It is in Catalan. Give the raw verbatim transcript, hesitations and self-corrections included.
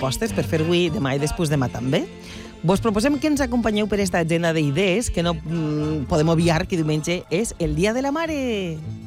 propostes per fer avui, demà i després demà també. Vos proposem que ens acompanyeu per esta agenda d'idees que no mm, podem obviar que diumenge és el Dia de la Mare.